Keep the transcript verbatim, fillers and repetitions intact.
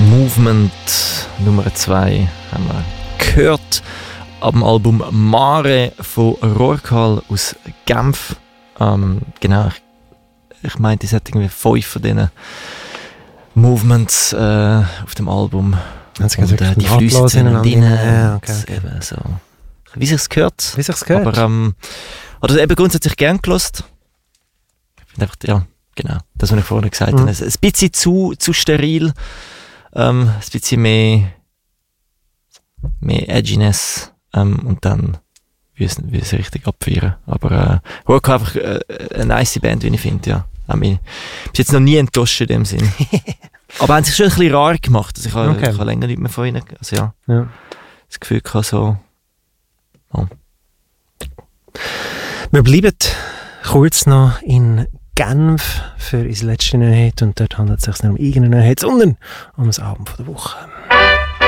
Movement Nummer zwei haben wir gehört ab dem Album Mare von Rorcal aus Genf. Ähm, genau, ich, ich meinte, es hat irgendwie fünf von diesen Movements äh, auf dem Album. Und, äh, die fließen zueinander. Ja, okay, okay. Eben so. Wie sich's gehört. Wie sich's gehört. Aber, ähm, oder eben grundsätzlich gern gelost. Ich finde einfach, ja, genau, das, was ich vorhin gesagt mhm. habe. Ein bisschen zu, zu steril. Ähm, ein bisschen mehr, mehr Edginess. Ähm, und dann will es, will es richtig abfeiern. Aber äh, Rorcal einfach äh, eine nice Band, wie ich finde, ja. Ich bin jetzt noch nie enttäuscht in dem Sinn. Aber haben sich schon ein bisschen rar gemacht. Also ich habe, okay. ich habe länger nicht mehr von ihnen, also ja, ja. das Gefühl gehabt, so. Oh. Wir bleiben kurz noch in Genf für unser letztes Neuheit und dort handelt es sich nicht um irgendeine Neuheit, sondern um das Album von der Woche.